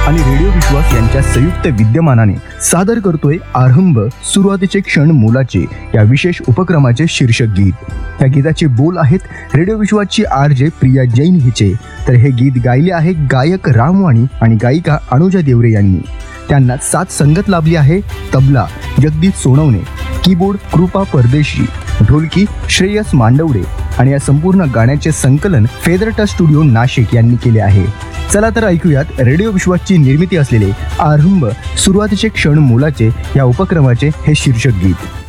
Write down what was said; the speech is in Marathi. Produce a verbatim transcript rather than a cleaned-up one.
आणि रेडिओ विश्वास यांच्या संयुक्त विद्यमानाने सादर करतोय आरंभ सुरुवातीचे क्षण मोलाचे या विशेष उपक्रमाचे शीर्षक गीत। त्या गीताचे बोल आहेत radio विश्वासची R J Priya Jain हिचे, तर हे गीत गायले आहे गायक रामवाणी आणि गायिका अनुजा देवरे यांनी। त्यांना साथ संगत लाभली आहे तबला जगदीश सोनवणे, कीबोर्ड कृपा परदेशी, ढोलकी श्रेयस मांडवडे आणि या संपूर्ण गाण्याचे संकलन फेदरटा स्टुडिओ नाशिक यांनी केले आहे। चला तर ऐकूयात रेडिओ विश्वासची निर्मिती असलेले आरंभ सुरुवातीचे क्षण मोलाचे या उपक्रमाचे हे शीर्षक गीत।